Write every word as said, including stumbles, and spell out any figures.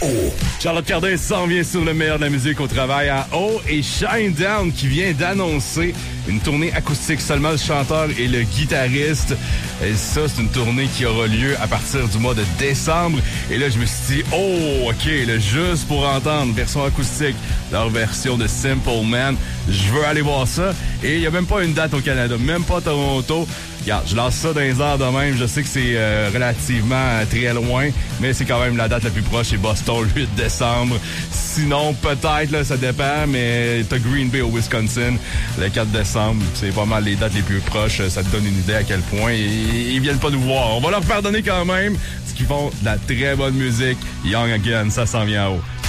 Charlotte Cardin s'en vient sur le meilleur de la musique au travail à haut et Shinedown qui vient d'annoncer une tournée acoustique, seulement le chanteur et le guitariste. Et ça, c'est une tournée qui aura lieu à partir du mois de décembre. Et là, je me suis dit, oh, OK, là, juste pour entendre version acoustique, leur version de Simple Man, je veux aller voir ça. Et il n'y a même pas une date au Canada, même pas Toronto. Regarde, je lance ça dans les airs de même. Je sais que c'est euh, relativement euh, très loin, mais c'est quand même la date la plus proche, c'est Boston, le huit décembre. Sinon, peut-être, là, ça dépend, mais t'as Green Bay au Wisconsin, le quatre décembre. C'est pas mal les dates les plus proches. Ça te donne une idée à quel point ils, ils viennent pas nous voir. On va leur pardonner quand même, parce qu'ils font de la très bonne musique. Young Again, ça s'en vient en haut.